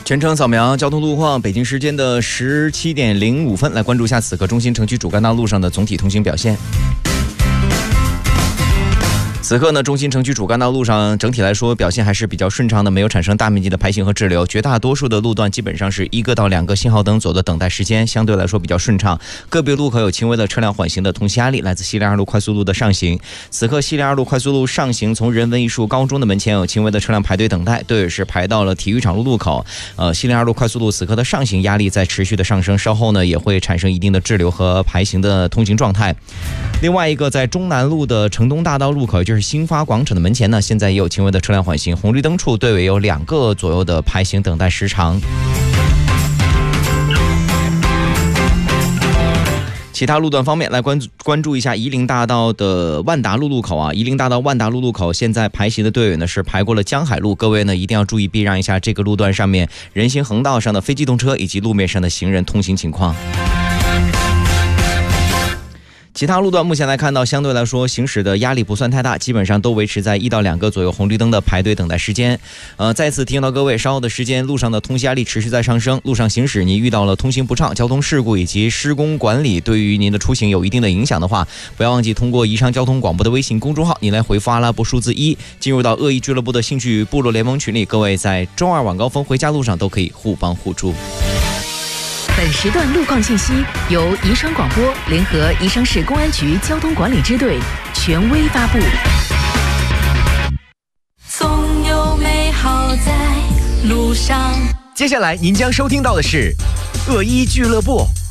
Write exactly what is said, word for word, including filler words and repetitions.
全程扫描交通路况，北京时间的十七点零五分，来关注一下此刻中心城区主干道路上的总体通行表现。此刻呢，中心城区主干道路上整体来说表现还是比较顺畅的，没有产生大面积的排行和滞留，绝大多数的路段基本上是一个到两个信号灯左右的等待时间，相对来说比较顺畅。个别路口有轻微的车辆缓行的同时压力，来自西林二路快速路的上行。此刻西林二路快速路上行，从人文艺术高中的门前有轻微的车辆排队等待，队伍是排到了体育场路路口。呃，西林二路快速路此刻的上行压力在持续的上升，稍后呢也会产生一定的滞留和排行的通行状态。另外一个在中南路的城东大道路口，也就是新发广场的门前呢，现在也有轻微的车辆缓行，红绿灯处队尾有两个左右的排行等待时长。其他路段方面，来关注关注一下夷陵大道的万达路路口啊，夷陵大道万达路路口现在排行的队尾呢是排过了江海路，各位呢一定要注意避让一下这个路段上面人行横道上的非机动车以及路面上的行人通行情况。其他路段目前来看到相对来说行驶的压力不算太大，基本上都维持在一到两个左右红绿灯的排队等待时间。呃，再次提醒到各位，稍后的时间路上的通行压力持续在上升，路上行驶你遇到了通行不畅、交通事故以及施工管理对于您的出行有一定的影响的话，不要忘记通过宜昌交通广播的微信公众号，你来回复阿拉伯数字一，进入到恶意俱乐部的兴趣部落联盟群里，各位在周二晚高峰回家路上都可以互帮互助。 本时段路况信息由宜昌广播联合宜昌市公安局交通管理支队权威发布。 总有美好在路上。 接下来您将收听到的是恶一俱乐部。